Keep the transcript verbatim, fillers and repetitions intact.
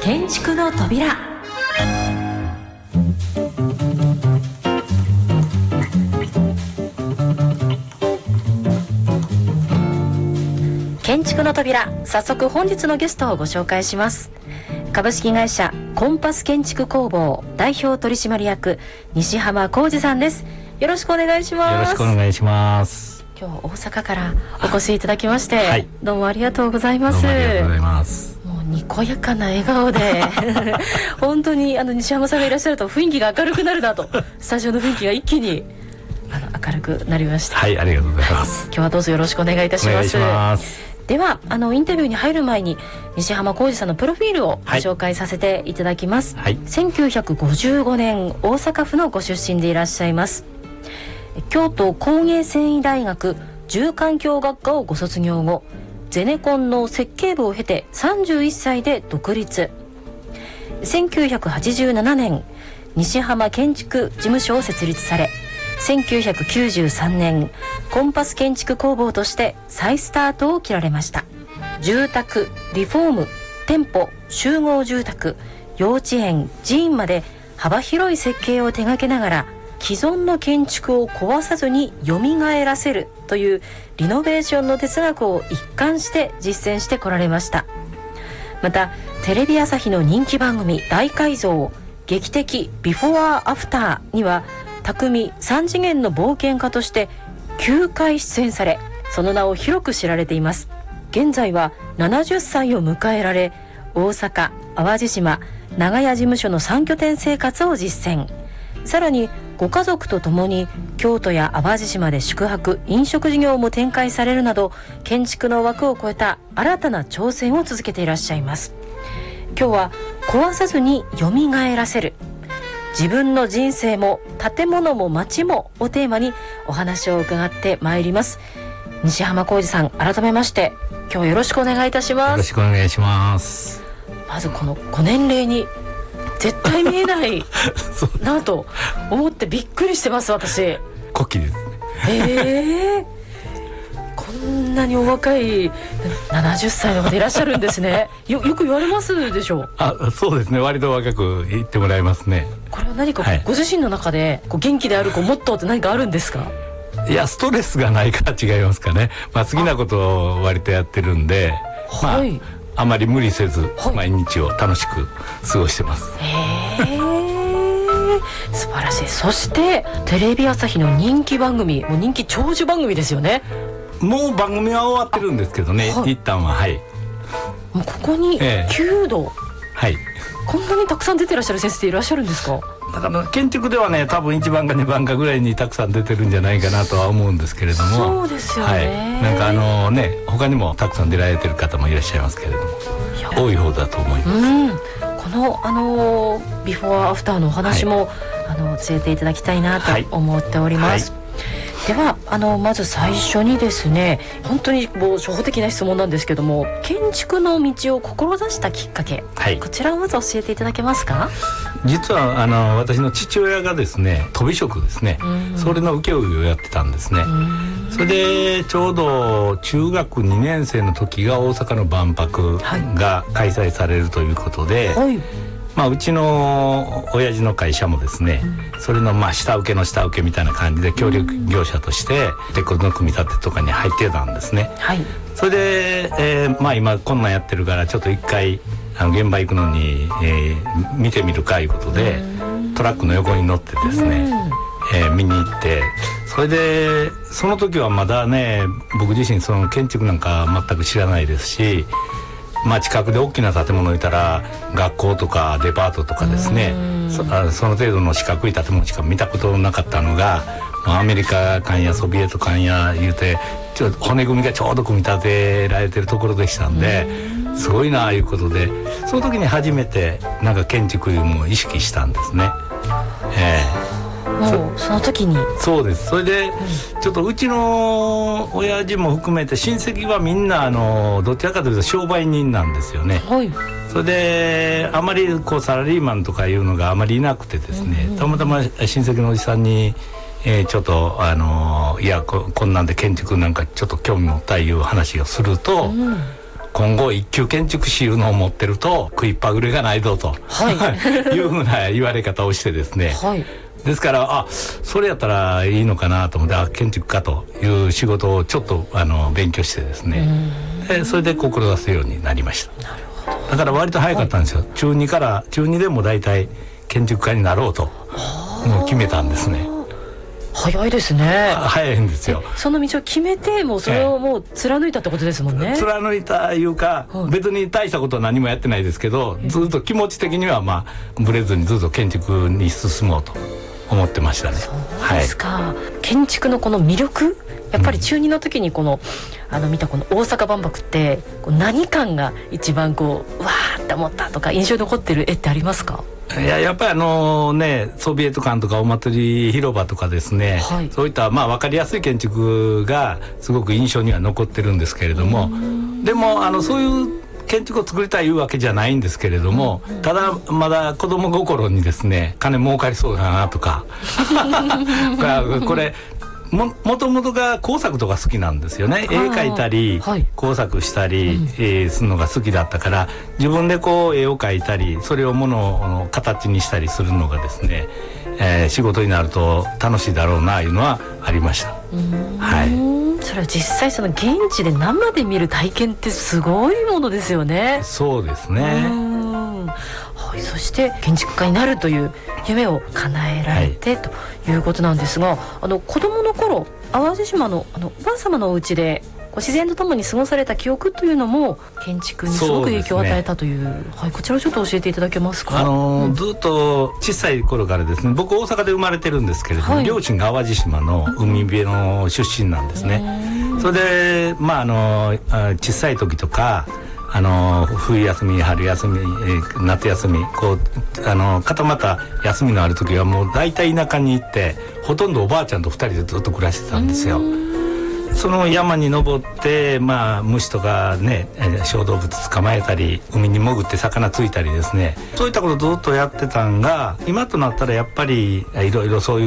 建築の扉。建築の扉、早速本日のゲストをご紹介します。株式会社コンパス建築工房代表取締役西浜浩二さんです。よろしくお願いします。 よろしくお願いします。 今日は大阪からお越しいただきまして、はい、どうもありがとうございます。 どうもありがとうございます。 もうにこやかな笑顔で本当にあの西浜さんがいらっしゃると雰囲気が明るくなるなと、スタジオの雰囲気が一気にあの明るくなりました。 はい、ありがとうございます。 今日はどうぞよろしくお願いいたします。お願いします。ではあのインタビューに入る前に西浜浩二さんのプロフィールをご紹介させていただきます、はい、せんきゅうひゃくごじゅうごねん大阪府のご出身でいらっしゃいます。京都工芸繊維大学住環境学科をご卒業後、ゼネコンの設計部を経てさんじゅういっさいで独立。せんきゅうひゃくはちじゅうななねん西浜建築事務所を設立され、せんきゅうひゃくきゅうじゅうさんねんコンパス建築工房として再スタートを切られました。住宅、リフォーム、店舗、集合住宅、幼稚園、寺院まで幅広い設計を手掛けながら、既存の建築を壊さずに蘇らせるというリノベーションの哲学を一貫して実践してこられました。またテレビ朝日の人気番組大改造、劇的ビフォーアフターには匠三次元の冒険家としてきゅうかい出演され、その名を広く知られています。現在はななじゅっさいを迎えられ、大阪、淡路島、長屋事務所のさん拠点生活を実践。さらにご家族とともに京都や淡路島で宿泊・飲食事業も展開されるなど、建築の枠を超えた新たな挑戦を続けていらっしゃいます。今日は壊さずに蘇らせる、自分の人生も建物も街もをテーマにお話を伺ってまいります。西浜浩二さん、改めまして今日はよろしくお願いいたします。 よろしくお願いします。 まずこのご年齢に絶対見えないなと思ってびっくりしてます。私古希ですね。 えーこんなにお若いななじゅっさいの方いらっしゃるんですね。 よ, よく言われますでしょう。 あ、そうですね、割と若く言ってもらいますね。 これは何かご自身の中でこう元気であるこうモットーって何かあるんですか？ いや、ストレスがないから違いますかね。まあ、好きなことを割とやってるんで、あ、まあ、はい、あまり無理せず毎日を楽しく過ごしてます。 へー素晴らしい。そしてテレビ朝日の人気番組、もう人気長寿番組ですよね。 もう番組は終わってるんですけどね、はい、一旦は。はい、 もうここにきゅうど、ええ、はい、 こんなにたくさん出てらっしゃる先生っていらっしゃるんですか？ だから建築ではね、多分いちばんかにばんかぐらいにたくさん出てるんじゃないかなとは思うんですけれども。 そうですよね、 はい、なんかあのね、他にもたくさん出られてる方もいらっしゃいますけれども、多い方だと思います。うん、 このあのビフォーアフターのお話も、はい、あの教えていただきたいなと思っております。はいはい、ではあのまず最初にですね、本当にもう初歩的な質問なんですけども、建築の道を志したきっかけ、はい、こちらをまず教えていただけますか？ 実はあの私の父親がですね、鳶職ですね、それの請負をやってたんですね。それでちょうど中学にねん生の時が大阪の万博が開催されるということで、はい、まあ、うちの親父の会社もですね、うん、それのまあ下請けの下請けみたいな感じで協力業者として鉄骨の組み立てとかに入ってたんですね。はい、それで、えー、まあ今こんなんやってるからちょっと一回あの現場行くのに、えー、見てみるかいうことで、トラックの横に乗ってですね、えー、見に行って、それでその時はまだね、僕自身その建築なんか全く知らないですし、まあ、近くで大きな建物いたら学校とかデパートとかですね、 そ, その程度の四角い建物しか見たことなかったのが、アメリカ艦やソビエト艦や言うてちょ骨組みがちょうど組み立てられてるところでしたんで、すごいなあいうことで、その時に初めてなんか建築も意識したんですね。えー、もう そ, その時にそうです。それで、うん、ちょっとうちの親父も含めて親戚はみんなあのどちらかというと商売人なんですよね。はい、それであまりこうサラリーマンとかいうのがあまりいなくてですね、うんうん、たまたま親戚のおじさんに、えー、ちょっとあのいや こ, こんなんで建築なんかちょっと興味持ったいう話をすると、うん、 今後一級建築士いうのを持ってると食いっぱぐれがないぞと、はい、いうふうな言われ方をしてですね、はい、ですからあそれやったらいいのかなと思ってあ建築家という仕事をちょっとあの勉強してですね、でそれで志すようになりました。なるほど。だから割と早かったんですよ、はい、中にから中にでも大体建築家になろうともう決めたんですね。 早いですね。 早いんですよ。 その道を決めてもうそれをもう貫いたってことですもんね。 ええ、貫いたいうか、はい、別に大したことは何もやってないですけど、ずっと気持ち的にはまあブレずにずっと建築に進もうと思ってましたね。 そうですか、はい、建築のこの魅力、やっぱり中にの時にこの、うん、あの見たこの大阪万博ってこう何感が一番こうわーって思ったとか印象に残ってる絵ってありますか？ いややっぱりあのねソビエト館とかお祭り広場とかですね、はい、そういったまあ分かりやすい建築がすごく印象には残ってるんですけれども、でもあのそういう建築を作りたいいうわけじゃないんですけれども、ただまだ子供心にですね金儲かりそうだなとかこれも, もともとが工作とか好きなんですよね。絵描いたり、はい、工作したり、うんえー、するのが好きだったから自分でこう絵を描いたりそれをものを形にしたりするのがですね、えー、仕事になると楽しいだろうないうのはありました。はい、 それは実際その現地で生で見る体験ってすごいものですよね。 そうですね。 はい、そして建築家になるという夢を叶えられて、はい、ということなんですが、あの子供の頃淡路島のあのおばあ様のお家でこう自然とともに過ごされた記憶というのも建築にすごく影響を与えたという、ねはい、こちらをちょっと教えていただけますか？ あのーうん、ずっと小さい頃からですね、僕大阪で生まれてるんですけれども、はい、両親が淡路島の海辺の出身なんですね。それでまああの小さい時とかあの冬休み春休み、えー、夏休みこうあの固まった休みのある時はもう大体田舎に行ってほとんどおばあちゃんとふたりでずっと暮らしてたんですよ。その山に登って、まあ、虫とかね小動物捕まえたり海に潜って魚ついたりですね、そういったことをずっとやってたんが今となったらやっぱりいろいろそういう